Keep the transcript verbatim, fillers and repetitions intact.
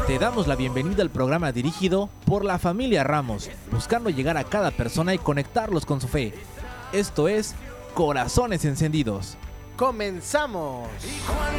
Te damos la bienvenida al programa dirigido por la familia Ramos, buscando llegar a cada persona y conectarlos con su fe. Esto es Corazones Encendidos. ¡Comenzamos!